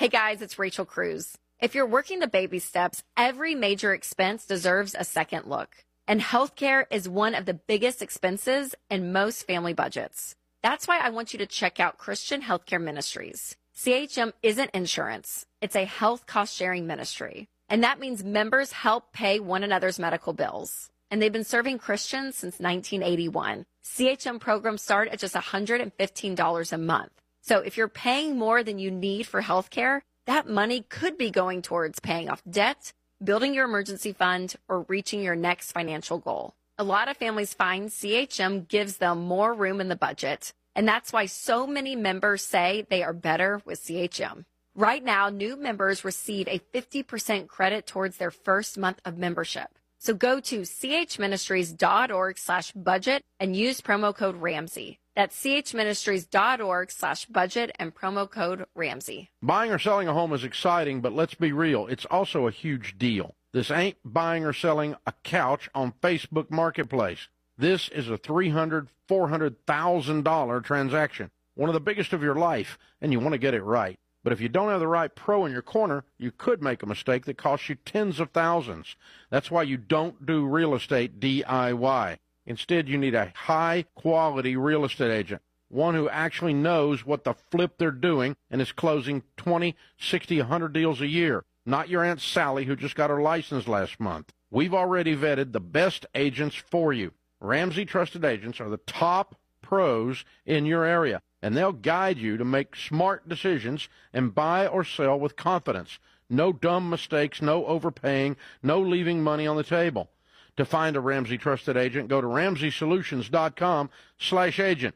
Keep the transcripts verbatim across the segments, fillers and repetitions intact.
Hey guys, it's Rachel Cruz. If you're working the baby steps, every major expense deserves a second look. And healthcare is one of the biggest expenses in most family budgets. That's why I want you to check out Christian Healthcare Ministries. C H M isn't insurance. It's a health cost-sharing ministry. And that means members help pay one another's medical bills. And they've been serving Christians since nineteen eighty-one. C H M programs start at just one hundred fifteen dollars a month. So if you're paying more than you need for healthcare, that money could be going towards paying off debt, building your emergency fund, or reaching your next financial goal. A lot of families find C H M gives them more room in the budget, and that's why so many members say they are better with C H M. Right now, new members receive a fifty percent credit towards their first month of membership. So go to chministries.org slash budget and use promo code Ramsey. That's chministries.org slash budget and promo code Ramsey. Buying or selling a home is exciting, but let's be real, it's also a huge deal. This ain't buying or selling a couch on Facebook Marketplace. This is a three hundred thousand dollars, four hundred thousand dollars transaction, one of the biggest of your life, and you want to get it right. But if you don't have the right pro in your corner, you could make a mistake that costs you tens of thousands. That's why you don't do real estate D I Y. Instead, you need a high-quality real estate agent, one who actually knows what the flip they're doing and is closing twenty, sixty, one hundred deals a year. Not your Aunt Sally who just got her license last month. We've already vetted the best agents for you. Ramsey Trusted Agents are the top pros in your area, and they'll guide you to make smart decisions and buy or sell with confidence. No dumb mistakes, no overpaying, no leaving money on the table. To find a Ramsey Trusted Agent, go to ramseysolutions.com slash agent.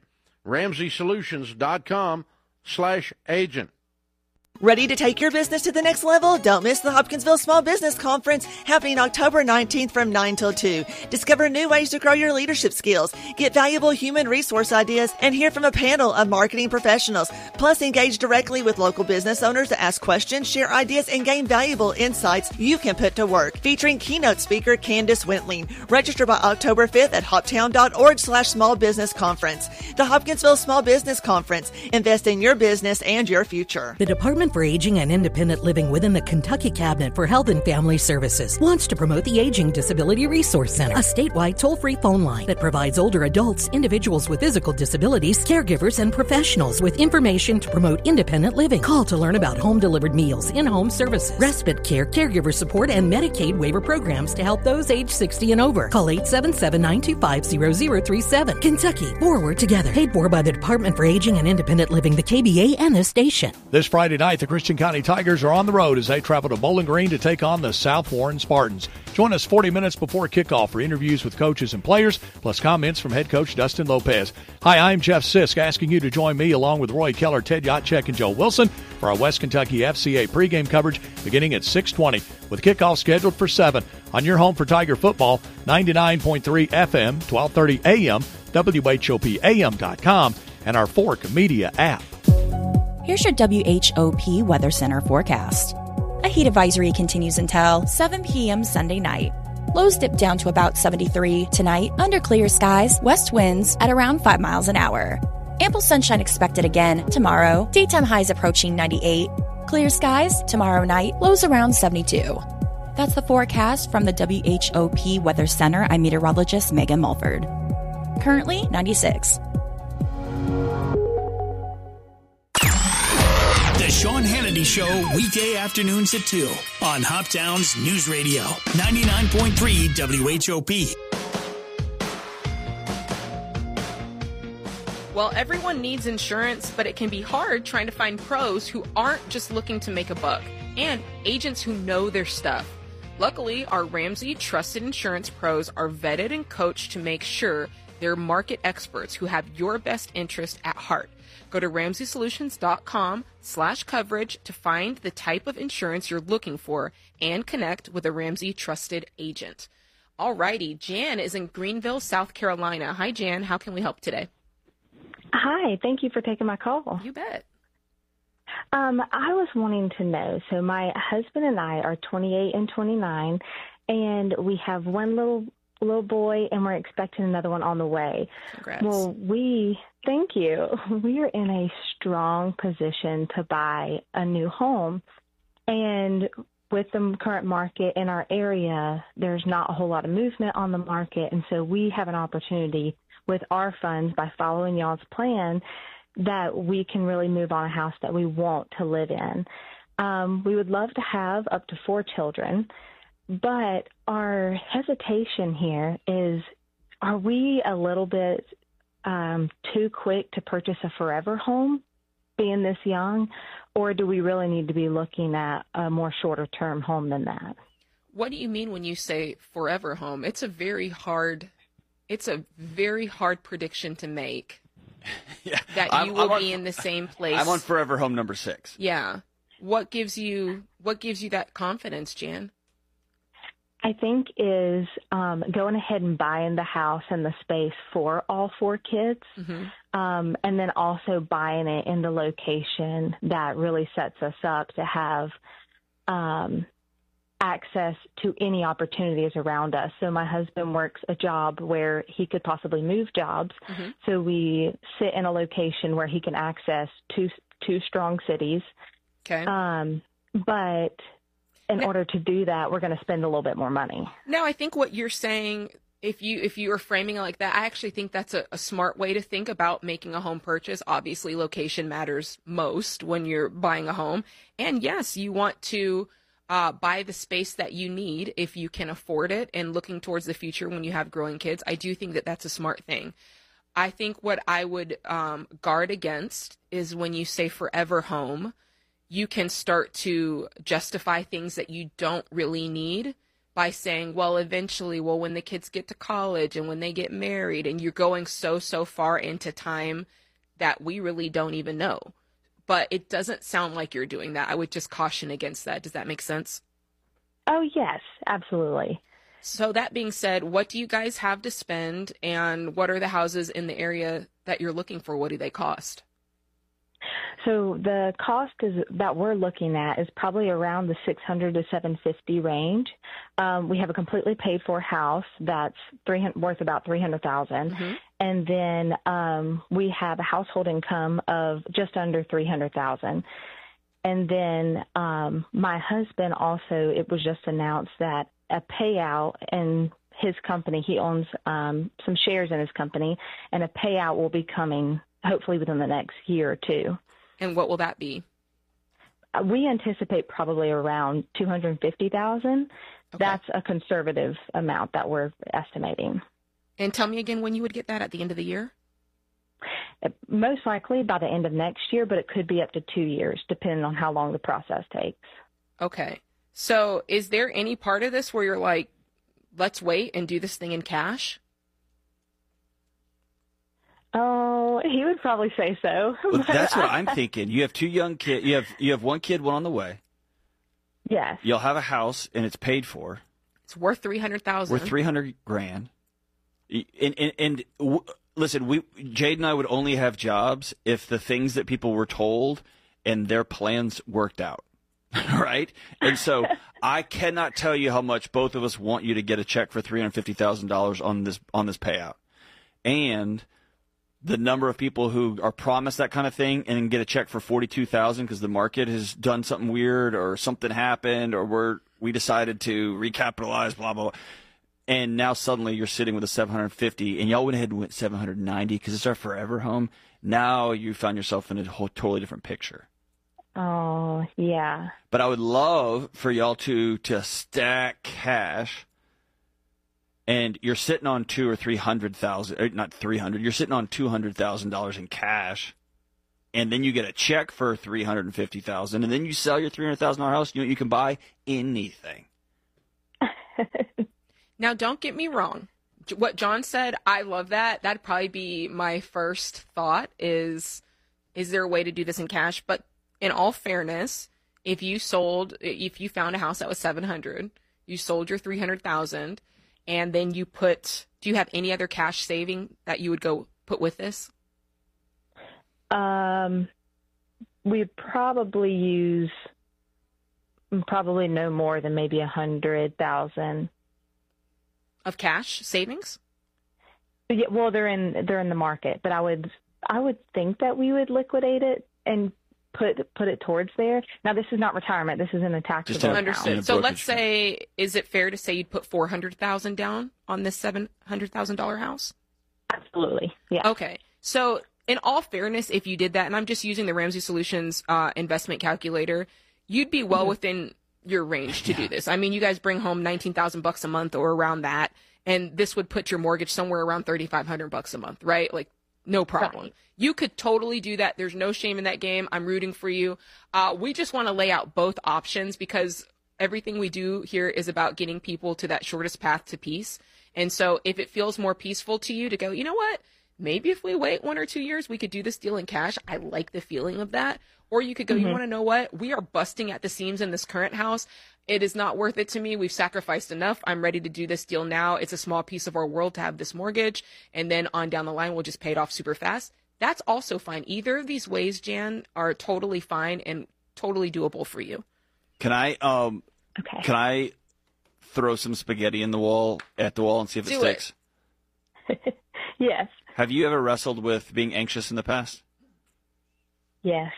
ramseysolutions.com slash agent. Ready to take your business to the next level? Don't miss the Hopkinsville Small Business Conference happening October nineteenth from nine till two. Discover new ways to grow your leadership skills, get valuable human resource ideas, and hear from a panel of marketing professionals. Plus, engage directly with local business owners to ask questions, share ideas, and gain valuable insights you can put to work. Featuring keynote speaker Candace Wentling. Register by October fifth at hoptown.org slash small business conference. The Hopkinsville Small Business Conference. Invest in your business and your future. The Department for Aging and Independent Living within the Kentucky Cabinet for Health and Family Services wants to promote the Aging Disability Resource Center, a statewide toll-free phone line that provides older adults, individuals with physical disabilities, caregivers, and professionals with information to promote independent living. Call to learn about home-delivered meals, in-home services, respite care, caregiver support, and Medicaid waiver programs to help those age sixty and over. Call eight seven seven, nine two five, zero zero three seven. Kentucky, forward together. Paid for by the Department for Aging and Independent Living, the K B A, and this station. This Friday night, the Christian County Tigers are on the road as they travel to Bowling Green to take on the South Warren Spartans. Join us forty minutes before kickoff for interviews with coaches and players, plus comments from head coach Dustin Lopez. Hi, I'm Jeff Sisk, asking you to join me along with Roy Keller, Ted Yatchek, and Joe Wilson for our West Kentucky F C A pregame coverage beginning at six twenty, with kickoff scheduled for seven on your home for Tiger football, ninety-nine point three F M, twelve thirty A M, W H O P A M dot com, and our Fork Media app. Here's your W H O P Weather Center forecast. A heat advisory continues until seven p.m. Sunday night. Lows dip down to about seventy-three tonight under clear skies, west winds at around five miles an hour. Ample sunshine expected again tomorrow. Daytime highs approaching ninety-eight. Clear skies tomorrow night, lows around seventy-two. That's the forecast from the W H O P Weather Center. I'm meteorologist Megan Mulford. Currently ninety-six. The Sean Hannity Show, weekday afternoons at two on Hoptown's News Radio, ninety-nine point three W H O P. Well, everyone needs insurance, but it can be hard trying to find pros who aren't just looking to make a buck, and agents who know their stuff. Luckily, our Ramsey Trusted Insurance pros are vetted and coached to make sure they're market experts who have your best interest at heart. Go to ramseysolutions.com slash coverage to find the type of insurance you're looking for and connect with a Ramsey Trusted agent. Alrighty, Jan is in Greenville, South Carolina. Hi, Jan. How can we help today? Hi. Thank you for taking my call. You bet. Um, I was wanting to know, so my husband and I are twenty-eight and twenty-nine, and we have one little little boy, and we're expecting another one on the way. Congrats. Well, we Thank you. We are in a strong position to buy a new home. And with the current market in our area, there's not a whole lot of movement on the market. And so we have an opportunity with our funds, by following y'all's plan, that we can really move on a house that we want to live in. Um, we would love to have up to four children, but our hesitation here is, are we a little bit um, too quick to purchase a forever home being this young, or do we really need to be looking at a more shorter term home than that? What do you mean when you say forever home? It's a very hard, it's a very hard prediction to make. Yeah, that you I'm, will I'm be on, in the same place. I'm on forever home number six. Yeah. What gives you what gives you that confidence, Jan? I think is um, going ahead and buying the house and the space for all four kids, mm-hmm. um, and then also buying it in the location that really sets us up to have um, access to any opportunities around us. So my husband works a job where he could possibly move jobs. Mm-hmm. So we sit in a location where he can access two two strong cities. Okay. Um, but in now, order to do that, we're going to spend a little bit more money. Now, I think what you're saying, if you if you are framing it like that, I actually think that's a, a smart way to think about making a home purchase. Obviously, location matters most when you're buying a home. And yes, you want to uh, buy the space that you need if you can afford it, and looking towards the future when you have growing kids. I do think that that's a smart thing. I think what I would um, guard against is when you say forever home, you can start to justify things that you don't really need by saying, well, eventually, well, when the kids get to college and when they get married, and you're going so, so far into time that we really don't even know. But it doesn't sound like you're doing that. I would just caution against that. Does that make sense? Oh, yes, absolutely. So that being said, what do you guys have to spend, and what are the houses in the area that you're looking for? What do they cost? So the cost is that we're looking at is probably around the six hundred to seven fifty range. Um, we have a completely paid for house that's three hundred, worth about three hundred thousand, mm-hmm. and then um, we have a household income of just under three hundred thousand. And then um, my husband also, it was just announced that a payout in his company, he owns um, some shares in his company, and a payout will be coming hopefully within the next year or two. And what will that be? We anticipate probably around two hundred fifty thousand dollars. Okay. That's a conservative amount that we're estimating. And tell me again when you would get that, at the end of the year? Most likely by the end of next year, but it could be up to two years, depending on how long the process takes. Okay. So is there any part of this where you're like, let's wait and do this thing in cash? Oh, he would probably say so. Well, that's what I'm thinking. You have two young kids. You have you have one kid, one on the way. Yes. You'll have a house, and it's paid for. It's worth three hundred thousand. Worth three hundred grand. And and, and w- listen, we Jade and I would only have jobs if the things that people were told and their plans worked out, right? And so I cannot tell you how much both of us want you to get a check for three hundred fifty thousand dollars on this on this payout, and the number of people who are promised that kind of thing and then get a check for forty-two thousand dollars because the market has done something weird or something happened or we're, we decided to recapitalize, blah, blah, blah. And now suddenly you're sitting with a seven hundred fifty, and y'all went ahead and went seven hundred ninety because it's our forever home. Now you found yourself in a whole totally different picture. Oh, yeah. But I would love for y'all to to stack cash. And you're sitting on two or three hundred thousand, not three hundred. You're sitting on two hundred thousand dollars in cash, and then you get a check for three hundred and fifty thousand, and then you sell your three hundred thousand dollar house. You know, you can buy anything. Now, don't get me wrong. What John said, I love that. That'd probably be my first thought: is is there a way to do this in cash? But in all fairness, if you sold, if you found a house that was seven hundred, you sold your three hundred thousand. And then you put, do you have any other cash saving that you would go put with this? Um, we'd probably use probably no more than maybe a hundred thousand. Of cash savings? Yeah, well, they're in, they're in the market, but I would, I would think that we would liquidate it and put put it towards there. Now, this is not retirement. This is in a taxable account. Understood. So let's say, is it fair to say you'd put four hundred thousand dollars down on this seven hundred thousand dollars house? Absolutely, yeah. Okay. So in all fairness, if you did that, and I'm just using the Ramsey Solutions uh, investment calculator, you'd be well mm-hmm. within your range to yeah. do this. I mean, you guys bring home nineteen thousand bucks a month or around that, and this would put your mortgage somewhere around thirty-five hundred bucks a month, right? Like, no problem. Right. You could totally do that. There's no shame in that game. I'm rooting for you. Uh, we just want to lay out both options because everything we do here is about getting people to that shortest path to peace. And so if it feels more peaceful to you to go, you know what, maybe if we wait one or two years, we could do this deal in cash. I like the feeling of that. Or you could go, mm-hmm. you want to know what? We are busting at the seams in this current house. It is not worth it to me. We've sacrificed enough. I'm ready to do this deal now. It's a small piece of our world to have this mortgage. And then on down the line, we'll just pay it off super fast. That's also fine. Either of these ways, Jan, are totally fine and totally doable for you. Can I um okay. can I throw some spaghetti in the wall at the wall and see if it do sticks? It. Yes. Have you ever wrestled with being anxious in the past? Yes.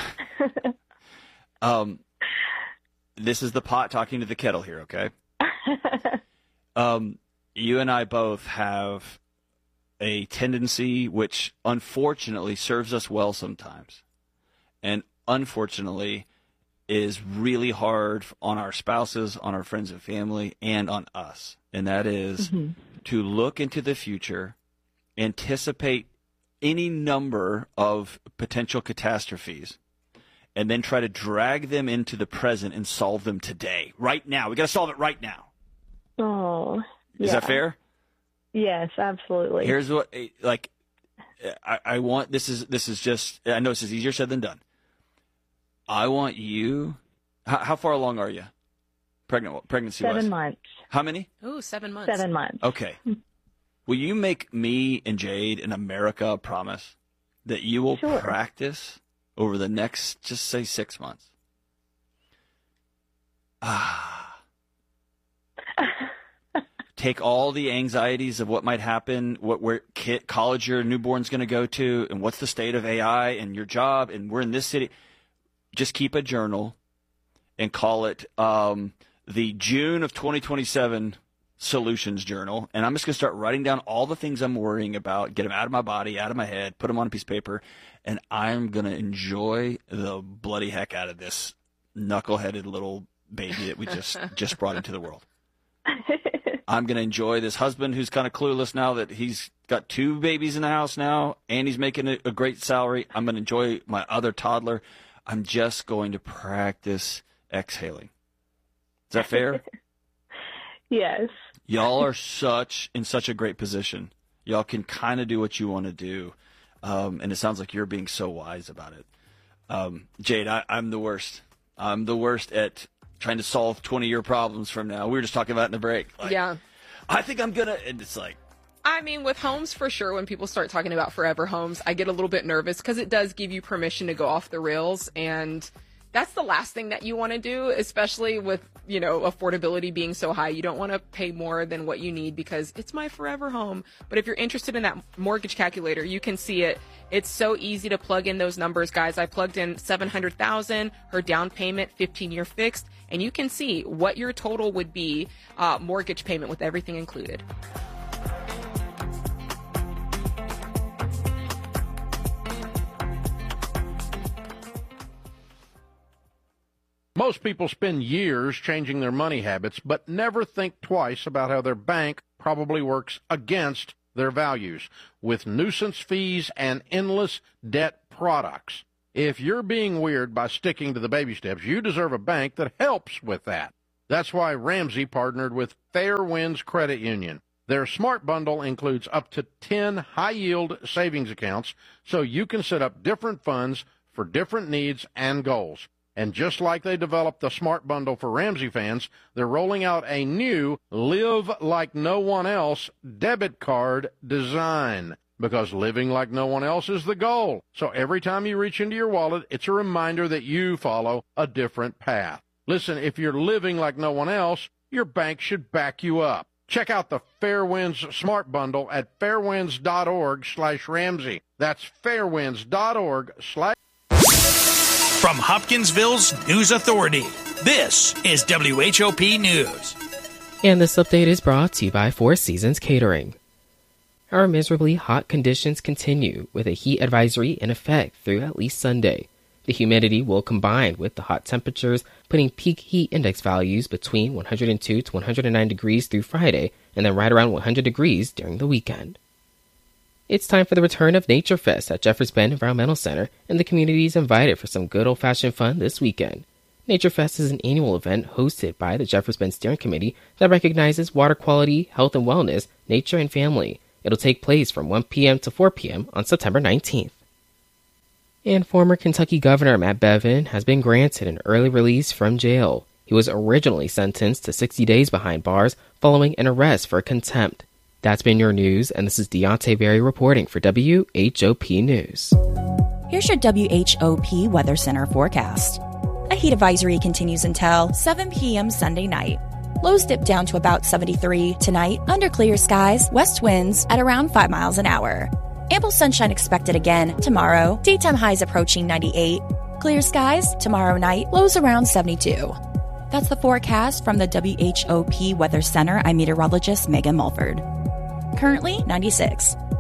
um this is the pot talking to the kettle here, okay? um you and I both have a tendency which unfortunately serves us well sometimes, and unfortunately is really hard on our spouses, on our friends and family, and on us. And that is mm-hmm. to look into the future, anticipate any number of potential catastrophes, and then try to drag them into the present and solve them today, right now. We got to solve it right now. Oh, is yeah. that fair? Yes, absolutely. Here's what, like, I, I want, this is, this is just, I know this is easier said than done. I want you, how, how far along are you? Pregnant, pregnancy Seven wise? months. How many? Oh, seven months. Seven months. Okay. Will you make me and Jade in America a promise that you will sure. practice over the next, just say six months? Ah. Take all the anxieties of what might happen, what where kid, college your newborn's going to go to, and what's the state of A I and your job, and we're in this city. Just keep a journal and call it um, the June of twenty twenty-seven Solutions Journal. And I'm just going to start writing down all the things I'm worrying about, get them out of my body, out of my head, put them on a piece of paper, and I'm going to enjoy the bloody heck out of this knuckleheaded little baby that we just, just brought into the world. I'm going to enjoy this husband who's kind of clueless now that he's got two babies in the house now and he's making a, a great salary. I'm going to enjoy my other toddler. I'm just going to practice exhaling. Is that fair? Yes. Y'all are such in such a great position. Y'all can kind of do what you want to do. Um, and it sounds like you're being so wise about it. Um, Jade, I, I'm the worst. I'm the worst at trying to solve twenty-year problems from now. We were just talking about in the break. Like, yeah. I think I'm going to, and it's like. I mean, with homes, for sure, when people start talking about forever homes, I get a little bit nervous because it does give you permission to go off the rails. And that's the last thing that you want to do, especially with, you know, affordability being so high. You don't want to pay more than what you need because it's my forever home. But if you're interested in that mortgage calculator, you can see it. It's so easy to plug in those numbers, guys. I plugged in seven hundred thousand dollars, her down payment, fifteen-year fixed, and you can see what your total would be, uh, mortgage payment with everything included. Most people spend years changing their money habits, but never think twice about how their bank probably works against their values with nuisance fees and endless debt products. If you're being weird by sticking to the baby steps, you deserve a bank that helps with that. That's why Ramsey partnered with Fairwinds Credit Union. Their Smart Bundle includes up to ten high-yield savings accounts, so you can set up different funds for different needs and goals. And just like they developed the Smart Bundle for Ramsey fans, they're rolling out a new Live Like No One Else debit card design. Because living like no one else is the goal. So every time you reach into your wallet, it's a reminder that you follow a different path. Listen, if you're living like no one else, your bank should back you up. Check out the Fairwinds Smart Bundle at fairwinds.org slash Ramsey. That's fairwinds.org slash. From Hopkinsville's News Authority, this is W H O P News. And this update is brought to you by Four Seasons Catering. Our miserably hot conditions continue, with a heat advisory in effect through at least Sunday. The humidity will combine with the hot temperatures, putting peak heat index values between one hundred two to one hundred nine degrees through Friday, and then right around one hundred degrees during the weekend. It's time for the return of Nature Fest at Jeffers Bend Environmental Center, and the community is invited for some good old-fashioned fun this weekend. Nature Fest is an annual event hosted by the Jeffers Bend Steering Committee that recognizes water quality, health and wellness, nature, and family. It'll take place from one p.m. to four p.m. on September nineteenth. And former Kentucky Governor Matt Bevin has been granted an early release from jail. He was originally sentenced to sixty days behind bars following an arrest for contempt. That's been your news, and this is Deontay Berry reporting for W H O P News. Here's your W H O P Weather Center forecast. A heat advisory continues until seven p.m. Sunday night. Lows dip down to about seventy-three tonight under clear skies, west winds at around five miles an hour. Ample sunshine expected again tomorrow. Daytime highs approaching ninety-eight. Clear skies tomorrow night, lows around seventy-two. That's the forecast from the W H O P Weather Center. I'm meteorologist Megan Mulford. Currently ninety-six.